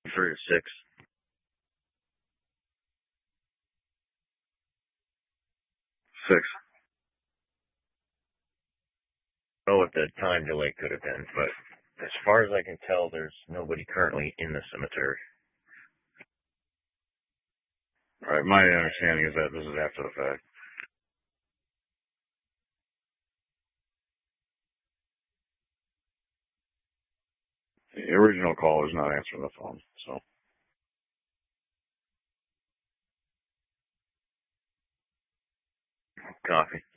3 to 6. Six. I don't know what the time delay could have been, but as far as I can tell, there's nobody currently in the cemetery. All right, my understanding is that this is after the fact. The original caller's not answering the phone, so. Copy.